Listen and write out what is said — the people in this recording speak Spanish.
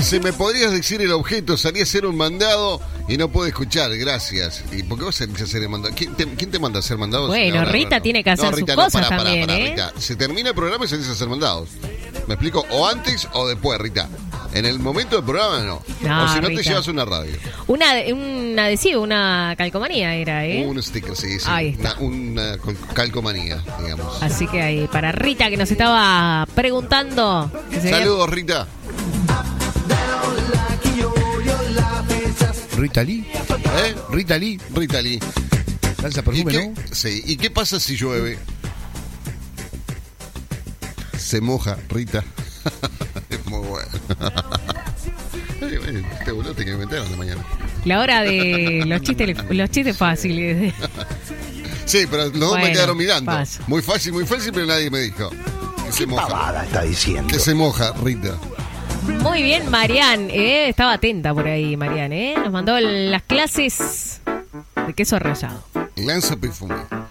Dice, ¿me podrías decir el objeto? Salí a hacer un mandado y no puedo escuchar, gracias. ¿Y por qué vas a hacer el mandado? ¿Quién te manda a hacer mandados? Bueno, Rita tiene que hacer sus cosas también, pará, Rita. Se termina el programa y salís a hacer mandados. ¿Me explico? O antes o después, Rita. En el momento del programa no. O si no, Rita, te llevas una radio. Un adhesivo, una calcomanía era, ¿eh? Un sticker, sí. Ahí está. Una calcomanía, digamos. Así que ahí, para Rita que nos estaba preguntando. Saludos, Rita. Rita Lee. Rita Lee. Rita Lee. Lanza perfume, ¿no? Sí. ¿Y qué pasa si llueve? Se moja, Rita. Es muy bueno. Este boludo te que inventaron de mañana. La hora de los chistes fáciles. Sí, pero los dos me quedaron mirando. Paso. Muy fácil, pero nadie me dijo. Que se moja. Pavada está diciendo. Que se moja, Rita. Muy bien, Marian, estaba atenta por ahí, Marian, nos mandó las clases de queso rallado. Lanza perfume.